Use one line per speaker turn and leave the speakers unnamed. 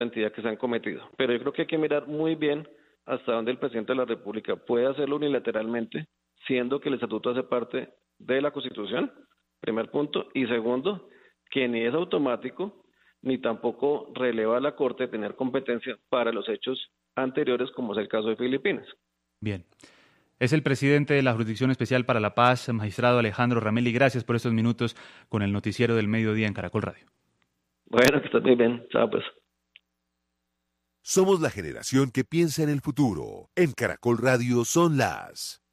entidad que se han cometido. Pero yo creo que hay que mirar muy bien hasta dónde el presidente de la República puede hacerlo unilateralmente, siendo que el estatuto hace parte de la Constitución, primer punto, y segundo, que ni es automático, ni tampoco releva a la Corte tener competencia para los hechos anteriores, como es el caso de Filipinas.
Bien. Es el presidente de la Jurisdicción Especial para la Paz, magistrado Alejandro Ramelli. Gracias por estos minutos con el noticiero del mediodía en Caracol Radio.
Bueno, que estés muy bien. Chao, pues.
Somos la generación que piensa en el futuro. En Caracol Radio son las